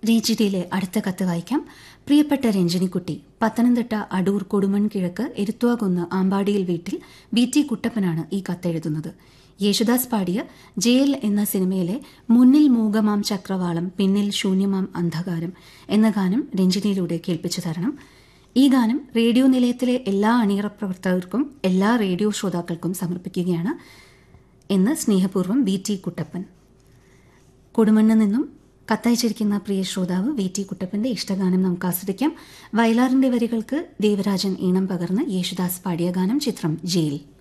രഞ്ജിനിയിലെ അടുത്ത കത്ത് വായിക്കാം. പ്രിയപ്പെട്ട രഞ്ജിനിക്കുട്ടി, പത്തനംതിട്ട അടൂർ കൊടുമൺ കിഴക്ക് എരുത്തുവാകുന്ന് ആമ്പാടിയിൽ വീട്ടിൽ BT കുട്ടപ്പനാണ് ഈ കത്തെഴുതുന്നത്. യേശുദാസ് പാടിയ ജയിൽ എന്ന സിനിമയിലെ മുന്നിൽ മൂകമാം ചക്രവാളം പിന്നിൽ ശൂന്യമാം അന്ധകാരം എന്ന ഗാനം രഞ്ജിനിയിലൂടെ കേൾപ്പിച്ചു തരണം. ഈ ഗാനം റേഡിയോ നിലയത്തിലെ എല്ലാ അണിയറ പ്രവർത്തകർക്കും എല്ലാ റേഡിയോ ശ്രോതാക്കൾക്കും സമർപ്പിക്കുകയാണ് എന്ന് സ്നേഹപൂർവ്വം BT കുട്ടപ്പൻ. കൊടുമണ്ണിൽ നിന്നും കത്തയച്ചിരിക്കുന്ന പ്രിയ ശ്രോതാവ് VT കുട്ടപ്പന്റെ ഇഷ്ടഗാനം നമുക്ക് ആസ്വദിക്കാം. വയലാറിന്റെ വരികൾക്ക് ദേവരാജൻ ഈണം പകർന്ന് യേശുദാസ് പാടിയ ഗാനം, ചിത്രം ജയിൽ.